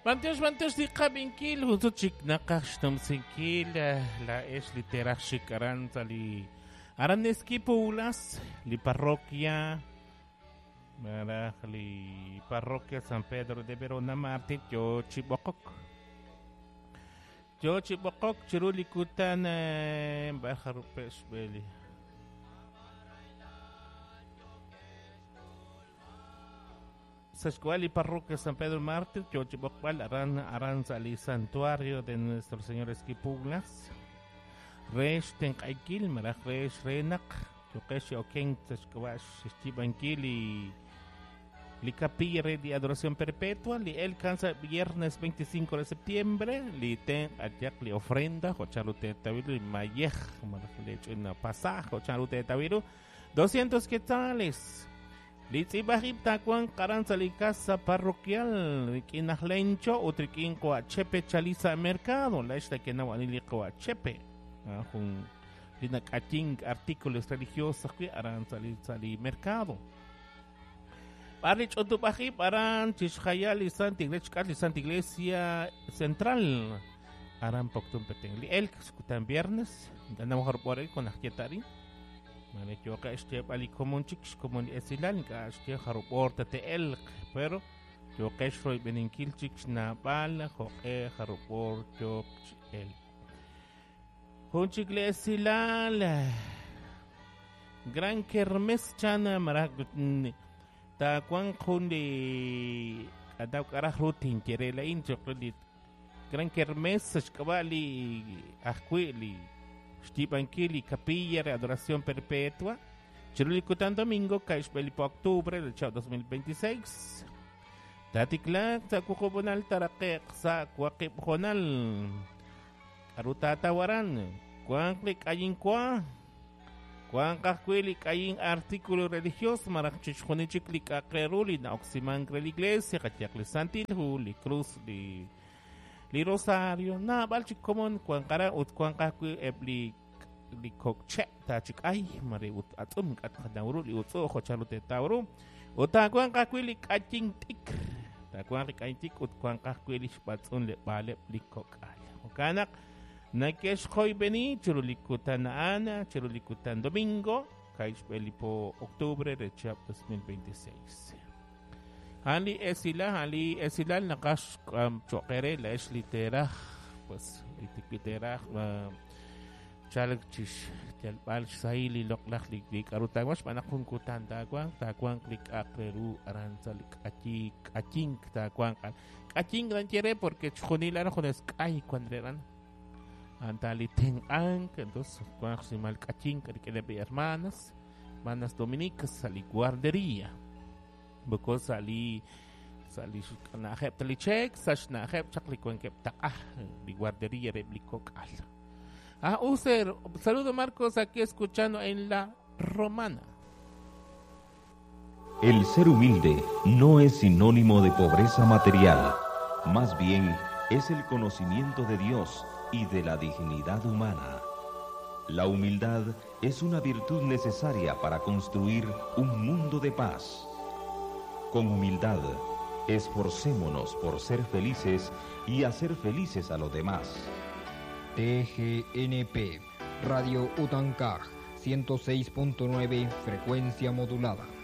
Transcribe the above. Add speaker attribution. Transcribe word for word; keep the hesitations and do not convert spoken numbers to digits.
Speaker 1: Mantios, mantios di kabinkil, huzo chik nakashtam sinkil, la es literak shikaran tali araneski pulas, li parroquia, mara li parroquia San Pedro de Verona Martin, yo chibokok. Yo chibokok chirulikutan bajarupes beli. Sa escuela y parroquia San Pedro Mártir, yo chibokbal aran aran sali santuario de Nuestro Señor Esquipuglas. Resh ten kaikil, maraj resh renak, yo kesh oken teskwash estibankil y li capilla de adoración perpetua, li el cansa viernes veinticinco de septiembre, li ten ayak li ofrenda, jochalute tabiru y mayej, maraj le hecho en pasaje, jochalute tabiru, doscientos quetzales. Litsi bahib takuan karan sali casa parroquial rikinah lencho utrikin ko chepe chalisa mercado la esta que no anili ko chepe jun dinak ating artículos religiosos que aran sali sali mercado parich otu bahib aran chishkhayal y santa iglesia y santa iglesia central aran poktum peteng li el skutan viernes dan mejor por ahí con ajetari Mane yo ka este ali comun chicos como esilan ka este haruporta te el pero yo ka estoy beninkil chicos na bala ho e harupor yo el hun chicle esilan gran kermes chana marag ta kwan kundi ada kara rutin kere la in chocolate gran kermes skabali akwili Stipankili Capilla de Adoración Perpetua, Chirulikutan Domingo, Caixbeli po octubre del dos mil veintiséis. Tatiklak sa kukubunal tarakek sa kwakip honal. Arutatawaran, kwangklik ayin kwa. Kwangkakwilik ayin artículo religioso, marakchichonichiklik akeruli na oximang religlesia, katyakli santilhu, li cruz, li li rosario na balchik common kwan kara ut kwan ka ku ebli li kokche ta chik ay mari ut atum kat khadawru li utso kho chalute tawru uta kwan ka ku li kating tik ta kwan ka tik ut kwan ka ku li spatsun le bale li kokal okanak nakesh khoy beni churulikutan ana churulikutan domingo kais beli po octubre de dos mil veintiséis. Hali esila, hali esila nakas um, chokere la es litera, pues litera uh, chalag chish jalbal sahili loklak lik arutagwas panakun kutan tagwang tagwang klik akleru aranzalik achik aching tagwang aching ranchera porque chonila no jones kai cuandreran antali ten ang entonces cuando se mal aching que le hermanas hermanas dominicas sali guardería Bukod sali sali na hep tali check sash na hep chakli kwen kep tak ah di guardería replicó cal. Ah, user, saludo Marcos aquí escuchando en La Romana.
Speaker 2: El ser humilde no es sinónimo de pobreza material, más bien es el conocimiento de Dios y de la dignidad humana. La humildad es una virtud necesaria para construir un mundo de paz. Con humildad, esforcémonos por ser felices y hacer felices a los demás.
Speaker 3: T G N P, Radio Utancaj, ciento seis punto nueve, frecuencia modulada.